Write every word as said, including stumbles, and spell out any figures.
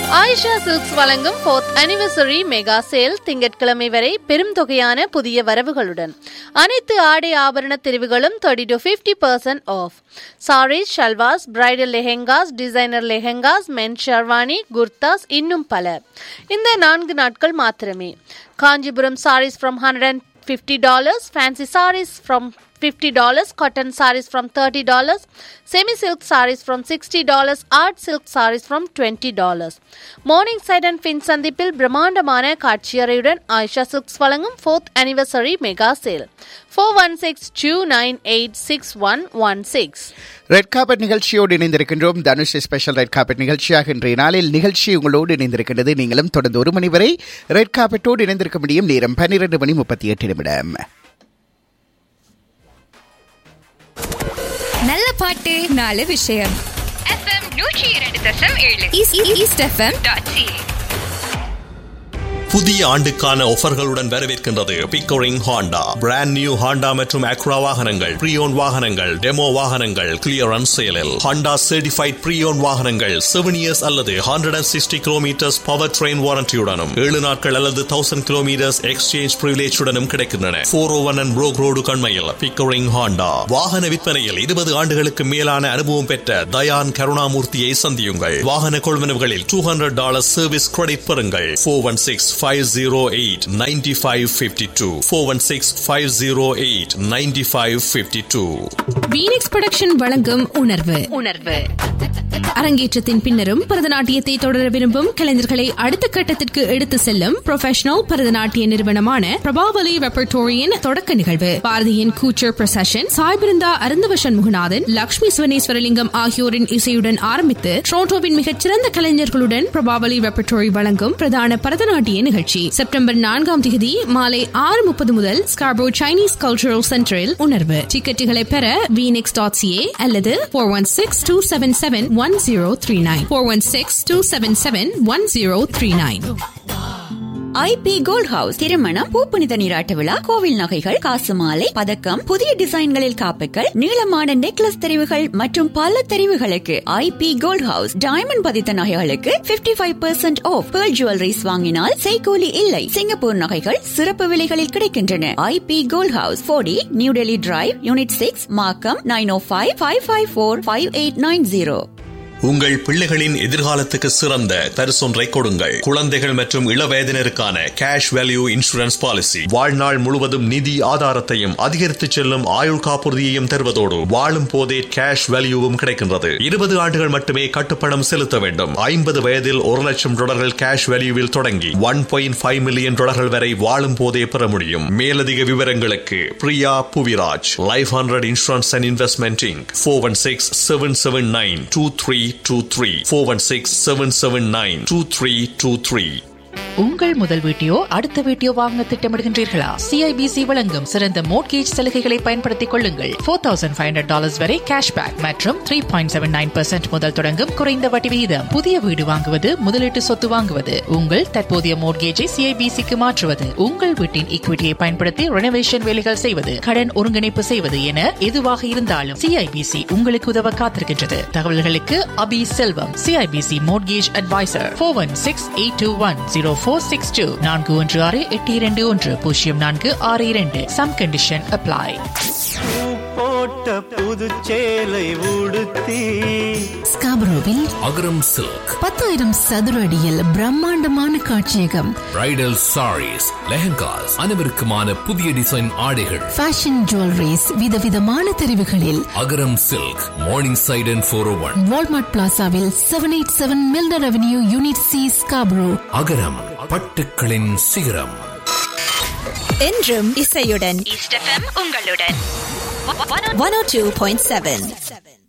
Ayesha silks வழங்கும் fourth anniversary mega sale திங்கட்கிழமை வரை பெரும் தொகையான புதிய வரவுகளுடன் அனைத்து ஆடை ஆபரண தெரிவுகளும் thirty to fifty percent of. Saris, shalwars, bridal lehengas, designer lehengas, மென் ஷர்வானி, குர்தாஸ், இன்னும் பல. இந்த நான்கு நாட்கள் மாத்திரமே. Kanchipuram saris from hundred and fifty dollars, fancy saris from fifty dollars, cotton sarees from thirty dollars, semi silk sarees from sixty dollars, art silk sarees from twenty dollars. Morning side and fin சந்திப்பில் பிரம்மாண்டமான காட்சியறையுடன் Ayesha silks வழங்கும் fourth anniversary mega sale. four one six two nine eight six one one six. Red carpet நிகழ்ச்சியோடு இணைந்திருக்கின்றோம். Dhanush special red carpet நிகழ்ச்சியாக இன்றைய நாளில் நிகழ்ச்சி உங்களோடு இணைந்திருக்கின்றது. நீங்களும் தொடர்ந்து ஒரு மணி வரை ரெட் கார்பெட்டோடு இணைந்திருக்க முடியும். நேரம் பன்னிரண்டு மணி முப்பத்தி எட்டு நிமிடம். நல்ல பாட்டு, நல்ல விஷயம். எஃப்எம் நூற்றி இரண்டு தசம் ஏழு ஈஸ்ட் எஃப்எம் டாட் சி. புதிய ஆண்டுக்கான ஆஃபர்களுடன் வரவேற்கின்றது Pickering Honda. Brand new Honda மற்றும் அக்ரா வாகனங்கள், ப்ரீயோன் வாகனங்கள், டெமோ வாகனங்கள் கிளியரன்ஸ் சேலில். ஹாண்டா சர்டிஃபைட் ப்ரீயோன் வாகனங்கள் செவன் இயர்ஸ் அல்லது hundred and sixty kilometres power train வாரண்டியுடனும் ஏழு நாட்கள் அல்லது தௌசண்ட் கிலோமீட்டர்ஸ் எக்ஸ்சேஞ்ச் பிரிவிலேஜுடனும் கிடைக்கின்றன. போர் ஓ one and rogue road கண்மையில் Pickering Honda. வாகன விற்பனையில் இருபது ஆண்டுகளுக்கு மேலான அனுபவம் பெற்ற தயான் கருணாமூர்த்தியை சந்தியுங்கள். வாகன கொள்வனவுகளில் two hundred dollar service credit பெறுங்கள். Four one six five oh eight nine five five two four one six five oh eight nine five five two. வீனிக்ஸ் production வழங்கும் உணர்வு உணர்வு அரங்கேற்றத்தின் பின்னரும் பரதநாட்டியத்தை தொடர விரும்பும் கலைஞர்களை அடுத்த கட்டத்திற்கு எடுத்து செல்லும் ப்ரொஃபஷனல் பரதநாட்டிய நிறுவனமான பிரபாவலி ரெப்பர்டோரியின் தொடக்க நிகழ்வு. பாரதியின் கூச்சர் பிரசஷன், சாய்பிருந்தா அருந்தவ சண்முகநாதன், லட்சுமி சுவனேஸ்வரலிங்கம் ஆகியோரின் இசையுடன் ஆரம்பித்து டொரண்டோவின் மிகச்சிறந்த கலைஞர்களுடன் பிரபாவலி ரெப்பர்டோரி வழங்கும் பிரதான பரதநாட்டிய நிகழ்ச்சி செப்டம்பர் நான்காம் தேதி மாலை ஆறு முப்பது முதல் ஸ்கார்போ சைனீஸ் கல்ச்சரல் சென்டரில் உணர்வு. டிக்கெட்டுகளை பெற வீனிக்ஸ் டாட் சிஏ அல்லது four one six two seven seven one zero three nine four one six two seven seven one zero three nine. IP gold house திருமணம், பூப்புனித நீராட்ட விழா, கோவில் நகைகள், காசு மாலை, பதக்கம், புதிய டிசைன்களில் காப்புகள், நீளமான நெக்லஸ் தெரிவுகள் மற்றும் பல தெரிவுகளுக்கு ஐபி கோல்ட் ஹவுஸ். டைமண்ட் பதித்த நகைகளுக்கு fifty five percent of. Pearl jewelleries வாங்கினால் செய்கூலி இல்லை. சிங்கப்பூர் நகைகள் சிறப்பு விலைகளில் கிடைக்கின்றன. ஐபி கோல்ட் ஹவுஸ், போடி new Delhi drive, unit six, மார்க்கம், நைன் ஓ five five five four five eight nine zero. உங்கள் பிள்ளைகளின் எதிர்காலத்துக்கு சிறந்த பரிசொன்றை கொடுங்கள். குழந்தைகள் மற்றும் இளவயதினருக்கான கேஷ் வேல்யூ இன்சூரன்ஸ் பாலிசி வாழ்நாள் முழுவதும் நிதி ஆதாரத்தையும் அதிகரித்து செல்லும் ஆயுள் காப்புறுதியையும் தருவதோடு வாழும் போதே கேஷ் வேல்யூவும் கிடைக்கின்றது. இருபது ஆண்டுகள் மட்டுமே கட்டுப்பணம் செலுத்த வேண்டும். ஐம்பது வயதில் ஒரு லட்சம் டாலர்கள் கேஷ் வேல்யூவில் தொடங்கி ஒன் பாயிண்ட் ஃபைவ் மில்லியன் டாலர்கள் வரை வாழும் போதே பெற முடியும். மேலதிக விவரங்களுக்கு Priya Puviraj, life hundred insurance and investment Inc, four one six seven seven nine two three two three four one six seven seven nine two three two three. உங்கள் முதல் வீட்டையோ அடுத்த வீட்டையோ வாங்க திட்டமிடுகின்றீர்களா? சிஐபிசி வழங்கும் சிறந்த மோட்கேஜ் சலுகைகளை பயன்படுத்திக் கொள்ளுங்கள். Four thousand five hundred dollars வரை கேஷ்பேக் மற்றும் three point seven nine percent முதல் தொடங்கும் குறைந்த வட்டி விகிதம். புதிய வீடு வாங்குவது, முதலீட்டு சொத்து வாங்குவது, உங்கள் தற்போதைய மோட்கேஜை சிஐபிசிக்கு மாற்றுவது, உங்கள் வீட்டின் ஈக்விட்டியை பயன்படுத்தி ரெனோவேஷன் வேலைகள் செய்வது, கடன் ஒருங்கிணைப்பு செய்வது என எதுவாக இருந்தாலும் சிஐபிசி உங்களுக்கு உதவ காத்திருக்கின்றது. தகவல்களுக்கு அபி செல்வம், CIBC mortgage advisor, four one six eight two one zero four six two நான்கு ஒன்று ஆறு எட்டு இரண்டு ஒன்று பூஜ்ஜியம் நான்கு ஆறு இரண்டு. Some condition apply. போட்ட புதுச்சேலை உடுத்தி ஸ்காபரோவில் அகரம் சில்க் பத்தாயிரம் சதுர அடியில் பிரம்மாண்டமான காட்சியகம், பிரைடல் சாரீஸ், லெஹங்காஸ், அனைவருக்குமான புதிய டிசைன் ஆடைகள், ஃபேஷன் ஜுவல்லரிஸ், விதவிதமான தெரிவுகளில். அகரம் silk, morning side and four O one, Walmart பிளாசாவில் seven eight seven மில்டர் avenue, unit C, Scarborough. அகரம் பட்டுக்களின் சிகரம். என்றும் இசையுடன் ஈஸ்ட் எஃப்எம் உங்களுடன் ஒன் ஓ டூ பாயிண்ட் செவன்.